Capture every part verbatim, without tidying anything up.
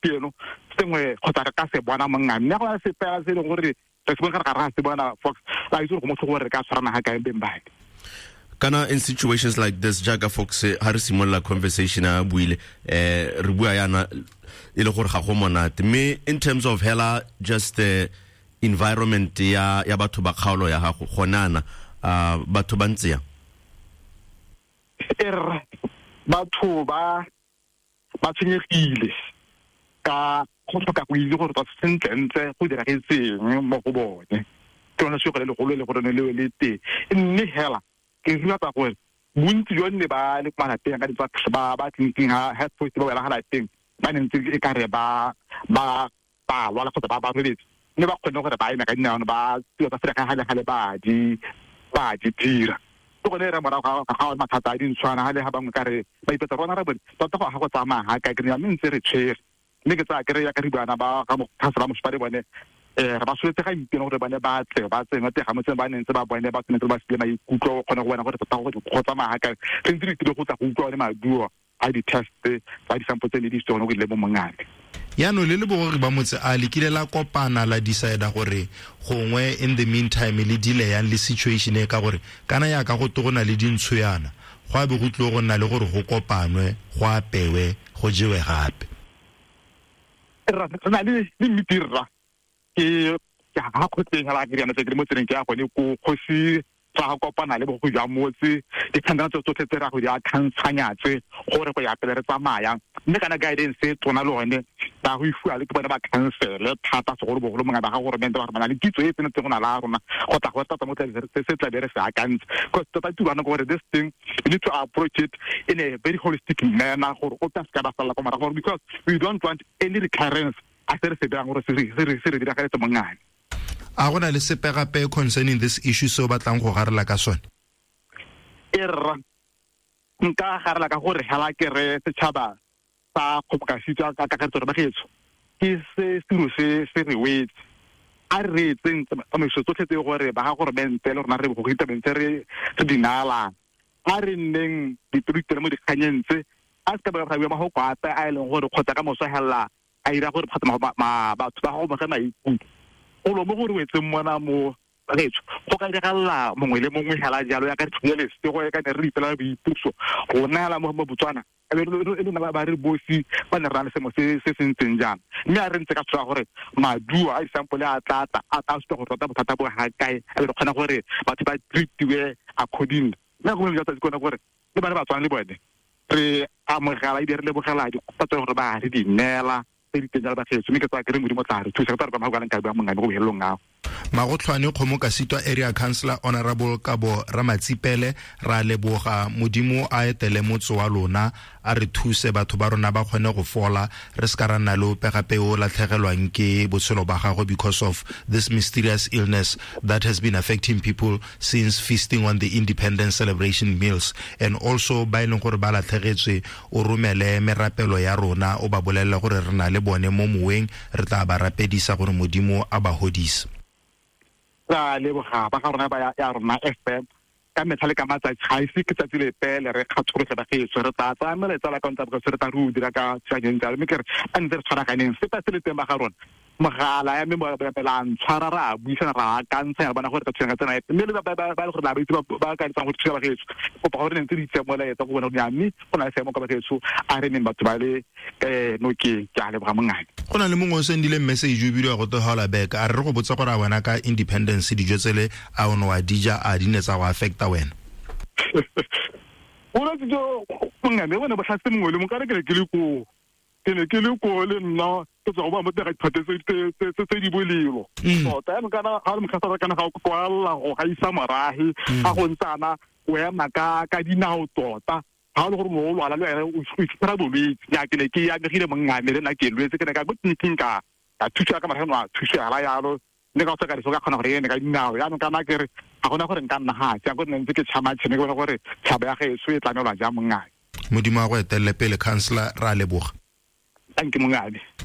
gompieno sengwe kgotsa re ka se bona mongane nna go se pela se le gore re se bona ka ra se bona Fox la itse go motho gore re ka tshwarana ha ka embeng bane. Kana in situations like this jaga Fox ha re simolla conversation a buile eh re bua yana ile gore ga go monate me in terms of hela just the environment ya ya batho ba kgaolo ya gago gonana uh, batho ba ntse ya er batho ba ba tshwenyegile ka go tlhoka go itse gore ba sentle go dira ke seng mo go bone ke ona se go le go le go le le te mme hela ke rua tsa gore bontsi jo nne ba le kwa teng ka ditsa ba ba tlinking ha health post ba wela ha teng ba ntse e ka re ba ba ba wala go ba ba re ne ba kgone gore ba ina ka dinao ba tsa fela ka hale hale ba di ba di tira go ne re mara ga ga mathata a dintshwana hale ha bangwe ka re ba ipetsa rona re bone tota go ha go tsamaya ha ka ke ya ntse re tshwere mme ke tsa kere ya ka ribana ba ga mo thasela mo spare bone eh ba swetse ga ipena gore bane ba tle ba tsena te ga motse ba nentse ba bone ba tsena ba se mai kutlo khona go bona gore tota go go tsamaya ka re ntse re tile go tsa go utlwa le maduo a di test ba di sample tse le di tsone go le mo mongane ya no le le bo gore ba motse a le kile la kopana la decide gore gongwe in the meantime le dile yang le situation e ka gore kana ya ka go togona le dintsho yana go a be go tlo go nna le gore go kopanwe go apewe go jewe gape ra na le le mitirra ke ya ga go teng la ke rena tse ke mo tseneng ke ya gone go khosi tsa go kopana le bo go ja motse di khanda tso tso tsera go ya khantsanyatse gore go ya pele re tsamaya mme kana guidance e tsona le one ba go ifua le ke bona ba cancel thata se gore bo go mo ga ga gore mente ba bana le kitso e tsene tse gona la rona go tla go tata mo tse se tla bere sa akantse because tota tu bana gore this thing we need to approach it in a very holistic manner gore o tla ska ba sala go mara gore because we don't want any recurrence a se re se bang gore se se se re dira ka le mongane a gona le sepegape concerning this issue so batlang go garela ka sone erra nka garela ka gore hala ke re se tshaba sa khopokasitsa ka ka tsore ba getso ke se siro se se re wetse a re tseng tsa mo se tsotletse gore ba ga gore mente le rona re go gita mente re se dinala a re nneng ditrutere mo di khanyentse a se ka ba ga ba go kwata a ile gore khotsa ka mo so hella a ira gore phatsa ma batho ba go mogena ikutlo o lo mo gore wetse mona mo retso go ka diragala mongwe le mongwe hela jalo ya ka tsile se go ka re ipela boipuso go nala mo mo Botswana e le na ba re bosi ba ne rana se mo se se sentseng jana mme a re ntse ka tswa gore maduo a example a tlata a ta se go tota bothata bo ha kae a re khona gore batho ba treatiwe according na go le jatsa gore le bana ba tswana le bone re amogela e dire le bogela di patsa gore ba re di nela di tla ba tshetse mme ke tsa kere modimo tla re thusa ka ba magwana ka ba mongane go helong ngao Magotlhwane Kgomo ka sitwa area councillor honorable Kabo Ramatsipele ra leboga modimo a etele motso wa lona a re thuse batho ba rona ba kgone go fola re ska ra nna lo pegape o latlhegelwang ke botshelo ba gago because of this mysterious illness that has been affecting people since feasting on the independence celebration meals and also ba ileng gore ba latlhegetswe o romele merapelo ya rona o ba bolella gore re na le bone mo moeng re tla ba rapedisa gore modimo a ba hodisa la le boga ba ga rona ba ya rona F M ka metla le ka matsa tsaisi ke tsa tsile pele re khatsore se ba ge se re tsa tsa mele tsa la ka ntse ba se re ta ru dira ka tsageng tsa me ke re a ntse re tshwara ganeng se pa se le teng ba ga rona mogala ya me mo ba pelang tshwara ra buisana ra ka ntse ba na gore ka tsena tsena mme le ba ba ba gore la ba itse ba ka tsang go tsela ba ge o pa gore ntse di tse mo la etsa go bona ya mme go na se mo ka ba ge a re neng batho ba le eh no ke ka le ba mongane go na le mongwe o sendile message o bidiwa go to hala back a re go botsa gore a bona ka independence dijo tsele a ono wa dija a dinetsa go affecta wena ona dijo mongane bona ba tlhatse mongwe le mo ka re ke le ko ke ne ke le ko le nna ke tswa ba mo tega iphatetse tse tse di bolelo so ta mo kana ha mo khasa kana ga go kwala go ga isa marahi a go ntsana o ya maka ka dinao tota ha le gore mo o lwala le ene o tsara bolwetse ya ke ne ke ya gile mongame le na ke lwetse ke ne ka go tniking ka ka thusa ka mara no thusa ala yalo le ka tsaka disoka khona gore ene ka dinao ya no kana ke re a gona gore nka nna ha tsa go nne ke tshama tshene go gore tshaba ya ge se e tlamelwa ja mongane modimo a go etelle pele councillor ra leboga thank you mongane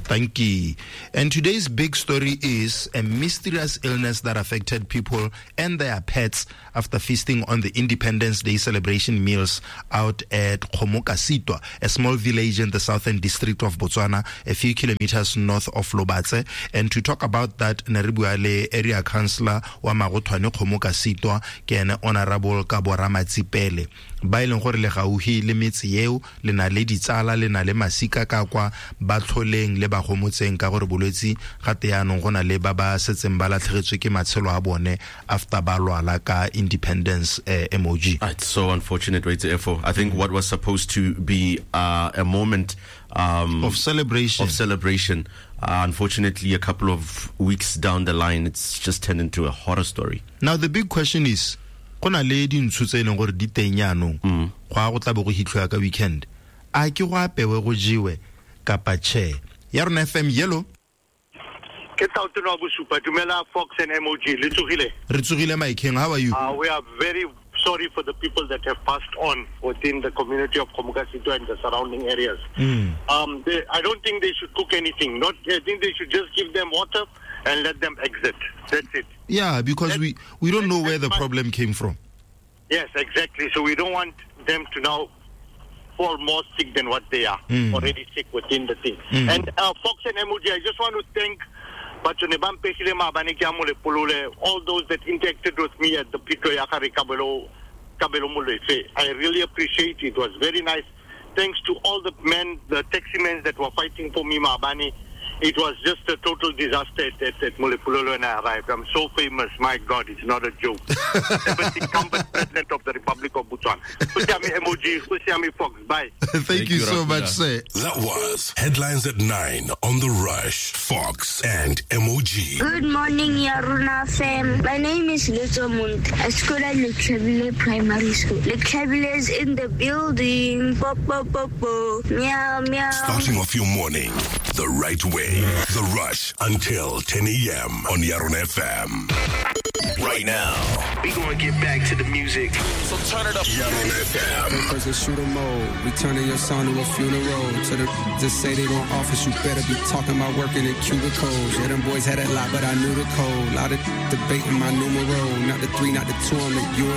Thank you. And today's big story is a mysterious illness that affected people and their pets after feasting on the Independence Day celebration meals out at Khomokasitwa, a small village in the southern district of Botswana, a few kilometers north of Lobatse. And to talk about that, Naribuale area councillor wa Magotwane Khomokasitwa ke Honorable Kabo Ramatsipele. Ba ileng gore le gauhi le metse yeo le na le ditsala le na le masika ka kwa ba tlholeng le ba gomotseng ka gore bolwetsi gate yanong gona le ba ba setseng ba latlhegetswe ke matshelo a bone after ba lwala ka Independence uh, M O G. It's so unfortunate, right? Therefore, I think what was supposed to be uh, a moment um, of celebration, of celebration, uh, unfortunately, a couple of weeks down the line, it's just turned into a horror story. Now the big question is, gona le dintsho tse leng gore di teng yanong go go tla bo go hitlhwa ka weekend a ke go apewe go jiwe kapa che ya rona F M yellow ke tautno bosupa dumela Fox and M O G le tsogile re tsogile Mike. How are you? Uh, we are very sorry for the people that have passed on within the community of Khomokasitwa and the surrounding areas. Mm. Um, they, I don't think they should cook anything. Not, I think they should just give them water and let them exit. That's it. Yeah, because Let, we, we don't know where the problem came from. Yes, exactly. So we don't want them to now fall more sick than what they are, mm. already sick within the thing. Mm. And uh, Fox and M O G, I just want to thank all those that interacted with me at the Pito Yakari Kabelo Kabelo Mulese. I really appreciate it. It was very nice. Thanks to all the men, the taxi men that were fighting for me, Mabani. It was just a total disaster at, at, at Mulepulolo when I arrived. I'm so famous. My God, it's not a joke. seventh incumbent president of the Republic of Botswana. Kusiami M O G, Kusiami Fox. Bye. Thank, Thank you, you so much, sir. That was Headlines at nine on The Rush, Fox and M O G. Good morning, Yaruna fam. My name is Lutzo Munt. I school at Lekhabile Primary School. Lekhabile is in the building. Bo, bo, bo, bo. Meow, meow. Starting off your morning the right way. The Rush until ten a.m. on Yaruna F M. Right now, we gonna get back to the music. So turn it up. Yaruna F M. First a shooter mode. We turning your son to a funeral. To the just say they don't office, you better be talking about working in cubicles. Yeah, them boys had a lot, but I knew the code. Lot of debate in my numero. Not the three, not the two, I'm the U